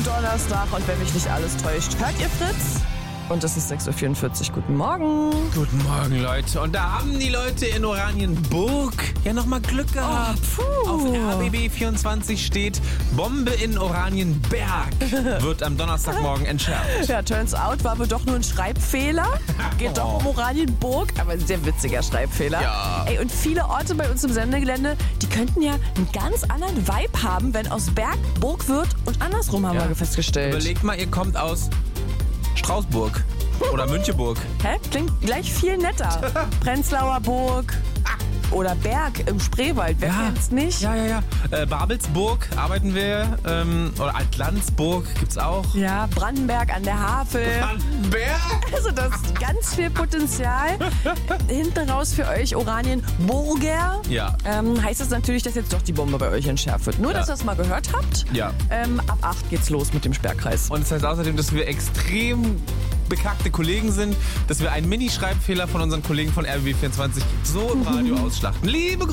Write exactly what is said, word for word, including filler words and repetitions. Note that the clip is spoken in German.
Donnerstag und wenn mich nicht alles täuscht, hört ihr Fritz? Und es ist sechs Uhr vierundvierzig. Guten Morgen. Guten Morgen, Leute. Und da haben die Leute in Oranienburg ja nochmal Glück gehabt. Oh, Auf R B B vierundzwanzig steht, Bombe in Oranienberg wird am Donnerstagmorgen entschärft. Ja, turns out, war wohl doch nur ein Schreibfehler. Geht doch um Oranienburg, aber ein sehr witziger Schreibfehler. Ja. Ey, und viele Orte bei uns im Sendegelände, die könnten ja einen ganz anderen Vibe haben, wenn aus Berg Burg wird und andersrum haben Ja. wir festgestellt. Überlegt mal, ihr kommt aus Strausburg oder Münchenburg. Hä? Klingt gleich viel netter. Prenzlauer Burg oder Berg im Spreewald. Wer kennt's nicht? Ja, ja, ja. Äh, Babelsburg arbeiten wir. Ähm, oder Altlandsburg gibt's auch. Ja, Brandenberg an der Havel. Brandenberg? Also das ist ganz viel Potenzial. Hinten raus für euch Oranienburger. Ja. Ähm, heißt das natürlich, dass jetzt doch die Bombe bei euch entschärft wird. Nur, Ja. dass ihr das mal gehört habt. Ja. Ähm, ab acht geht's los mit dem Sperrkreis. Und es heißt außerdem, dass wir extrem bekackte Kollegen sind, dass wir einen Mini-Schreibfehler von unseren Kollegen von R B B vierundzwanzig so im Radio ausschlachten. Liebe Grüße!